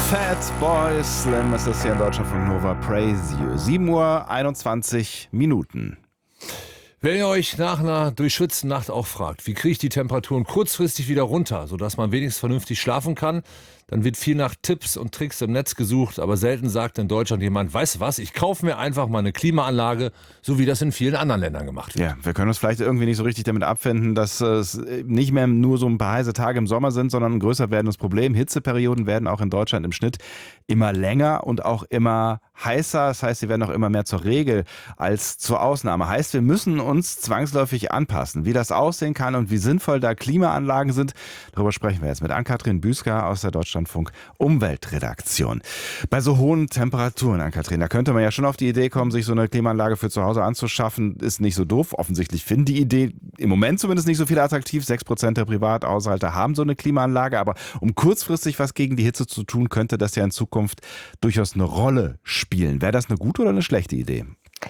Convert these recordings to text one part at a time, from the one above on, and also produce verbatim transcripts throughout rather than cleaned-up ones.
Fatboy Slim ist das hier in Deutschland von Nova Praise You. sieben Uhr einundzwanzig Minuten. Wenn ihr euch nach einer durchschwitzten Nacht auch fragt, wie kriege ich die Temperaturen kurzfristig wieder runter, sodass man wenigstens vernünftig schlafen kann, dann wird viel nach Tipps und Tricks im Netz gesucht, aber selten sagt in Deutschland jemand, weißt du was, ich kaufe mir einfach mal eine Klimaanlage, so wie das in vielen anderen Ländern gemacht wird. Ja, wir können uns vielleicht irgendwie nicht so richtig damit abfinden, dass es nicht mehr nur so ein paar heiße Tage im Sommer sind, sondern ein größer werdendes Problem. Hitzeperioden werden auch in Deutschland im Schnitt immer länger und auch immer heißer. Das heißt, sie werden auch immer mehr zur Regel als zur Ausnahme. Heißt, wir müssen uns zwangsläufig anpassen. Wie das aussehen kann und wie sinnvoll da Klimaanlagen sind, darüber sprechen wir jetzt mit Ann-Kathrin Büsker aus der Deutschlandfunk Umweltredaktion. Bei so hohen Temperaturen, Ann-Kathrin, da könnte man ja schon auf die Idee kommen, sich so eine Klimaanlage für zu Hause anzuschaffen. Ist nicht so doof. Offensichtlich finden die Idee im Moment zumindest nicht so viel attraktiv. Sechs Prozent der Privathaushalte haben so eine Klimaanlage. Aber um kurzfristig was gegen die Hitze zu tun, könnte das ja in Zukunft durchaus eine Rolle spielen. Wäre das eine gute oder eine schlechte Idee?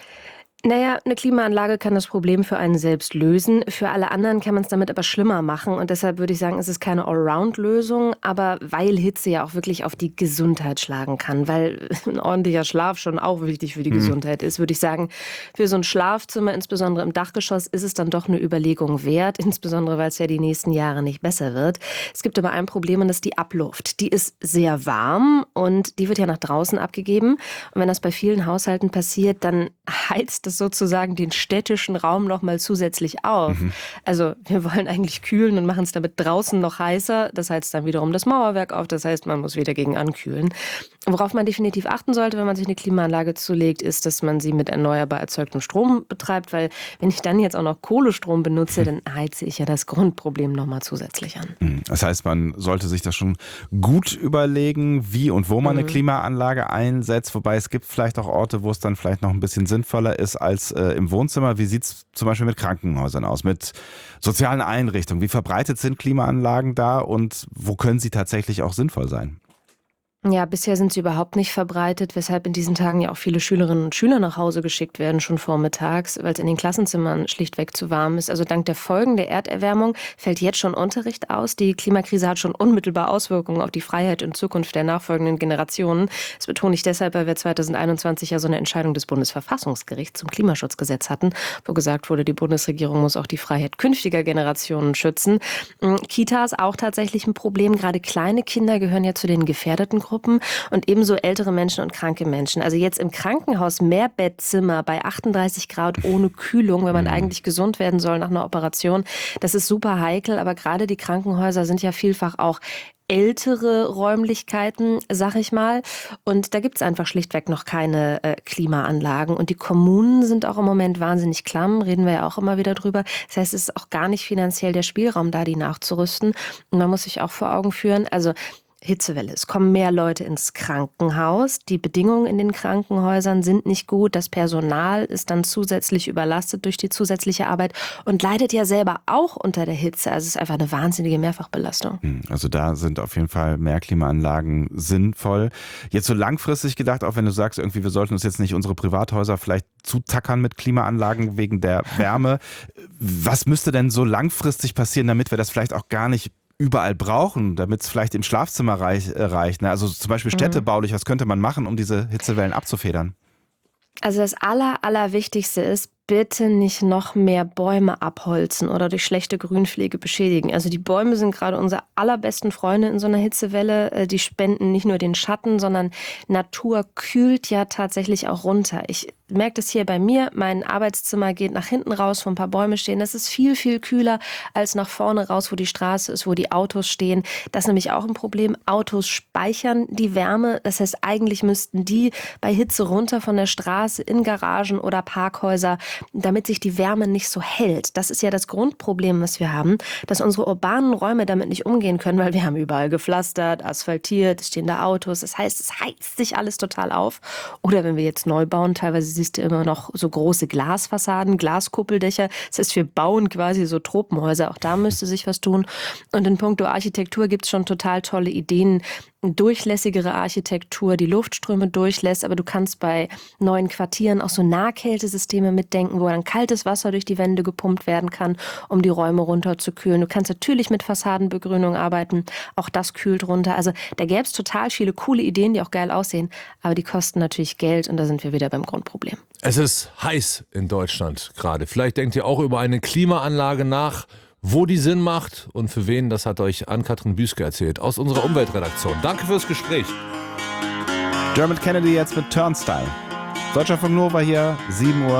Naja, eine Klimaanlage kann das Problem für einen selbst lösen. Für alle anderen kann man es damit aber schlimmer machen. Und deshalb würde ich sagen, es ist keine Allround-Lösung, aber weil Hitze ja auch wirklich auf die Gesundheit schlagen kann, weil ein ordentlicher Schlaf schon auch wichtig für die mhm. Gesundheit ist, würde ich sagen, für so ein Schlafzimmer, insbesondere im Dachgeschoss, ist es dann doch eine Überlegung wert, insbesondere weil es ja die nächsten Jahre nicht besser wird. Es gibt aber ein Problem und das ist die Abluft. Die ist sehr warm und die wird ja nach draußen abgegeben. Und wenn das bei vielen Haushalten passiert, dann heizt das sozusagen den städtischen Raum noch mal zusätzlich auf. Mhm. Also wir wollen eigentlich kühlen und machen es damit draußen noch heißer. Das heizt dann wiederum das Mauerwerk auf. Das heißt, man muss wieder gegen ankühlen. Worauf man definitiv achten sollte, wenn man sich eine Klimaanlage zulegt, ist, dass man sie mit erneuerbar erzeugtem Strom betreibt. Weil wenn ich dann jetzt auch noch Kohlestrom benutze, dann heize ich ja das Grundproblem noch mal zusätzlich an. Das heißt, man sollte sich das schon gut überlegen, wie und wo man mhm. eine Klimaanlage einsetzt. Wobei es gibt vielleicht auch Orte, wo es dann vielleicht noch ein bisschen sinnvoller ist als äh, im Wohnzimmer. Wie sieht es zum Beispiel mit Krankenhäusern aus, mit sozialen Einrichtungen? Wie verbreitet sind Klimaanlagen da und wo können sie tatsächlich auch sinnvoll sein? Ja, bisher sind sie überhaupt nicht verbreitet, weshalb in diesen Tagen ja auch viele Schülerinnen und Schüler nach Hause geschickt werden, schon vormittags, weil es in den Klassenzimmern schlichtweg zu warm ist. Also dank der Folgen der Erderwärmung fällt jetzt schon Unterricht aus. Die Klimakrise hat schon unmittelbar Auswirkungen auf die Freiheit und Zukunft der nachfolgenden Generationen. Das betone ich deshalb, weil wir zweitausendeinundzwanzig ja so eine Entscheidung des Bundesverfassungsgerichts zum Klimaschutzgesetz hatten, wo gesagt wurde, die Bundesregierung muss auch die Freiheit künftiger Generationen schützen. Kitas auch tatsächlich ein Problem. Gerade kleine Kinder gehören ja zu den gefährdeten Gruppen. Und ebenso ältere Menschen und kranke Menschen. Also jetzt im Krankenhaus Mehrbettzimmer bei achtunddreißig Grad ohne Kühlung, wenn man eigentlich gesund werden soll nach einer Operation. Das ist super heikel, aber gerade die Krankenhäuser sind ja vielfach auch ältere Räumlichkeiten, sag ich mal. Und da gibt's einfach schlichtweg noch keine äh, Klimaanlagen. Und die Kommunen sind auch im Moment wahnsinnig klamm, reden wir ja auch immer wieder drüber. Das heißt, es ist auch gar nicht finanziell der Spielraum da, die nachzurüsten. Und man muss sich auch vor Augen führen, also Hitzewelle. Es kommen mehr Leute ins Krankenhaus. Die Bedingungen in den Krankenhäusern sind nicht gut. Das Personal ist dann zusätzlich überlastet durch die zusätzliche Arbeit und leidet ja selber auch unter der Hitze. Also es ist einfach eine wahnsinnige Mehrfachbelastung. Also da sind auf jeden Fall mehr Klimaanlagen sinnvoll. Jetzt so langfristig gedacht, auch wenn du sagst, irgendwie wir sollten uns jetzt nicht unsere Privathäuser vielleicht zutackern mit Klimaanlagen wegen der Wärme. Was müsste denn so langfristig passieren, damit wir das vielleicht auch gar nicht überall brauchen, damit es vielleicht im Schlafzimmer reich, äh, reicht. Ne? Also zum Beispiel städtebaulich, was könnte man machen, um diese Hitzewellen abzufedern? Also das Aller, Allerwichtigste ist, bitte nicht noch mehr Bäume abholzen oder durch schlechte Grünpflege beschädigen. Also die Bäume sind gerade unsere allerbesten Freunde in so einer Hitzewelle. Die spenden nicht nur den Schatten, sondern Natur kühlt ja tatsächlich auch runter. Ich merke das hier bei mir. Mein Arbeitszimmer geht nach hinten raus, wo ein paar Bäume stehen. Das ist viel, viel kühler als nach vorne raus, wo die Straße ist, wo die Autos stehen. Das ist nämlich auch ein Problem. Autos speichern die Wärme. Das heißt, eigentlich müssten die bei Hitze runter von der Straße in Garagen oder Parkhäuser, damit sich die Wärme nicht so hält. Das ist ja das Grundproblem, was wir haben, dass unsere urbanen Räume damit nicht umgehen können, weil wir haben überall gepflastert, asphaltiert, es stehen da Autos. Das heißt, es heizt sich alles total auf. Oder wenn wir jetzt neu bauen, teilweise siehst du immer noch so große Glasfassaden, Glaskuppeldächer. Das heißt, wir bauen quasi so Tropenhäuser. Auch da müsste sich was tun. Und in puncto Architektur gibt es schon total tolle Ideen. durchlässigere Architektur, die Luftströme durchlässt, aber du kannst bei neuen Quartieren auch so Nahkältesysteme mitdenken, wo dann kaltes Wasser durch die Wände gepumpt werden kann, um die Räume runterzukühlen. Du kannst natürlich mit Fassadenbegrünung arbeiten, auch das kühlt runter. Also da gäbe es total viele coole Ideen, die auch geil aussehen, aber die kosten natürlich Geld und da sind wir wieder beim Grundproblem. Es ist heiß in Deutschland gerade. Vielleicht denkt ihr auch über eine Klimaanlage nach, wo die Sinn macht und für wen, das hat euch Ann-Kathrin Büske erzählt aus unserer Umweltredaktion. Danke fürs Gespräch. Dermot Kennedy jetzt mit Turnstile. Deutscher Funk Nova hier, sieben Uhr.